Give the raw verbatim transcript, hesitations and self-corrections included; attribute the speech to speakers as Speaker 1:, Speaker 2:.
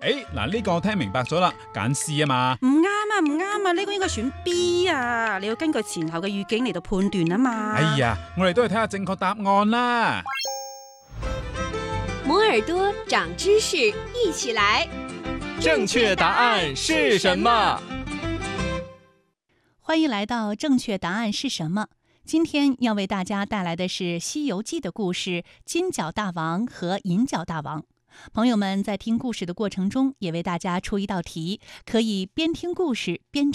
Speaker 1: 誒，嗱呢個我聽明白咗啦，揀 C 啊嘛。
Speaker 2: 唔啱啊，唔啱啊，呢個應該選 B 啊，你要根據前後嘅語境嚟到判斷啊嘛。
Speaker 1: 哎呀，我哋都係睇下正確答案啦。
Speaker 3: 摩耳朵長知識，一起來。
Speaker 4: 正確答案是什麼？
Speaker 5: 歡迎來到正確答案是什麼？今天要為大家帶來的是《西遊記》的故事：金角大王和銀角大王。朋友們在聽故事的過程中，也為大家出一道題，可以邊聽故事邊找